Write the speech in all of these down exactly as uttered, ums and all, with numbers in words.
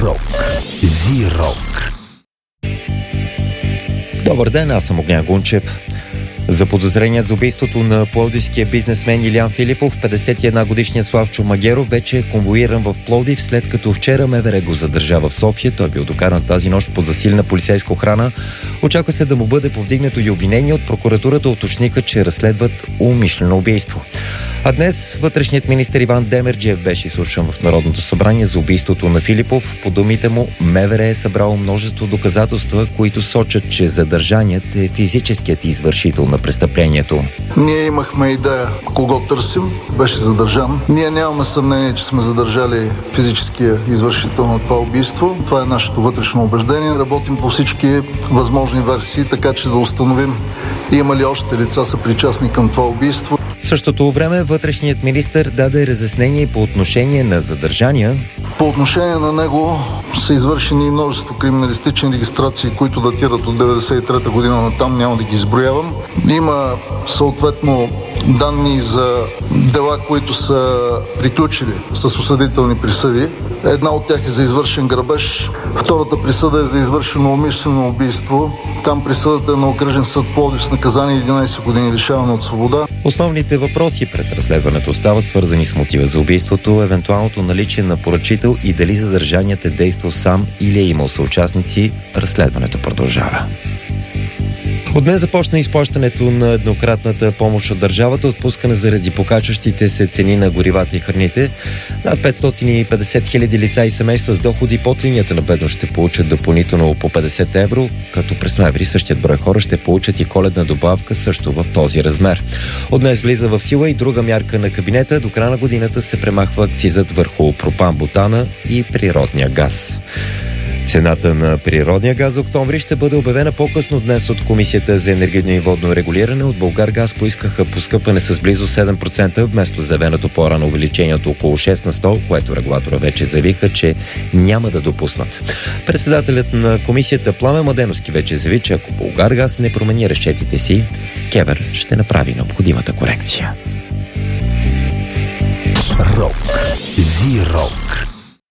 Рок. Зи-рок. Добър ден, аз съм Огнян Гунчев. За подозрение за убийството на пловдивския бизнесмен Илиян Филипов, петдесет и една годишният Славчо Магеров вече е конвоиран в Пловдив, след като вчера МВР го задържа в София. Той бил докаран тази нощ под засилена полицейска охрана. Очаква се да му бъде повдигнато и обвинение. От прокуратурата уточниха, че разследват умишлено убийство. А днес вътрешният министър Иван Демерджиев беше изслушан в Народното събрание за убийството на Филипов. По думите му, МВР е събрало множество доказателства, които сочат, че задържаният е физическият извършител на престъплението. Ние имахме идея кого търсим, беше задържан. Ние нямаме съмнение, че сме задържали физическия извършител на това убийство. Това е нашето вътрешно убеждение. Работим по всички възможни версии, така че да установим има ли още лица съпричастни към това убийство. В същото време вътрешният министър даде разяснение по отношение на задържания. По отношение на него са извършени множество криминалистични регистрации, които датират от деветдесет и трета година натам, няма да ги изброявам. Има съответно данни за дела, които са приключили с осъдителни присъди. Една от тях е за извършен грабеж, втората присъда е за извършено умишлено убийство. Там присъдата е на окръжен съд Пловдив с наказание единайсет години лишаване от свобода. Основните въпроси пред разследването стават свързани с мотива за убийството, евентуалното наличие на поръчител и дали задържаният е действал сам или е имал съучастници. Разследването продължава. От днес започна изплащането на еднократната помощ от държавата, отпускана заради покачващите се цени на горивата и храните. Над петстотин и петдесет хиляди лица и семейства с доходи под линията на бедност ще получат допълнително по петдесет евро, като през ноември същият брой хора ще получат и коледна добавка също в този размер. От днес влиза в сила и друга мярка на кабинета. До края на годината се премахва акцизът върху пропан-бутана и природния газ. Цената на природния газ за октомври ще бъде обявена по-късно днес от Комисията за енергийно и водно регулиране. От Булгаргаз поискаха поскъпане с близо седем процента, вместо заявеното по-рано увеличение от около шест на сто, което регулатора вече заявиха, че няма да допуснат. Председателят на комисията Пламен Младеновски вече заяви, че ако Булгаргаз не промени разчетите си, КЕВР ще направи необходимата корекция. Рок. Зи-рок.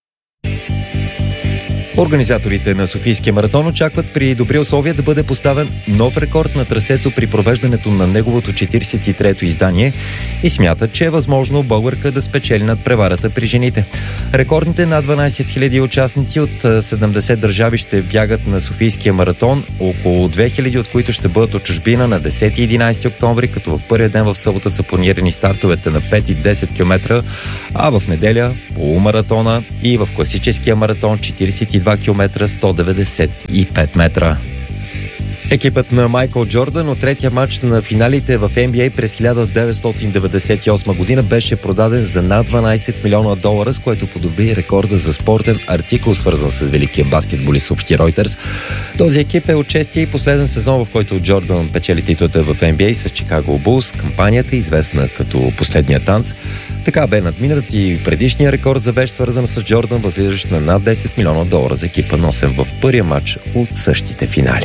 Организаторите на Софийския маратон очакват при добри условия да бъде поставен нов рекорд на трасето при провеждането на неговото четиридесет и трето издание и смятат, че е възможно българка да спечели над преварата при жените. Рекордните над дванайсет хиляди участници от седемдесет държави ще бягат на Софийския маратон, около две хиляди от които ще бъдат от чужбина на десети и единайсети октомври, като в първия ден в събота са планирани стартовете на пет и десет километра, а в неделя полумаратона и в класическия маратон четиридесет и два километра, сто деветдесет и пет метра. Екипът на Майкъл Джордан от третия матч на финалите в Ен Би Ей през хиляда деветстотин деветдесет и осма година беше продаден за над дванайсет милиона долара, с което подоби рекорда за спортен артикул, свързан с великия баскетболист, съобщи Reuters. Този екип е от шестия и последен сезон, в който Джордан печели титлата в Ен Би Ей с Чикаго Булс. Кампанията, известна като последния танц, така бе надминат и предишния рекорд за вещ, свързан с Джордан, възлизащ на над десет милиона долара за екипа, носен в първия матч от същите финали.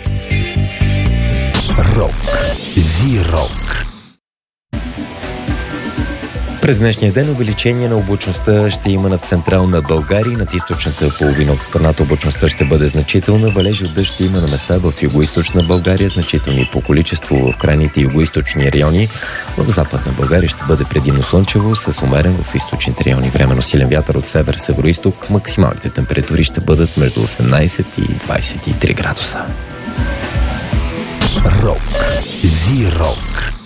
Рок. Зи-рок. През днешния ден увеличение на облачността ще има над централна България и над източната половина от страната. Облачността ще бъде значителна. Валежи от дъжд ще има на места в югоизточна България, значителни по количество в крайните югоизточни райони. В западна България ще бъде предимно слънчево, с умерен в източните райони временно силен вятър от север-североизток. Максималните температури ще бъдат между осемнайсет и двайсет и три градуса. Рок. Зи-рок.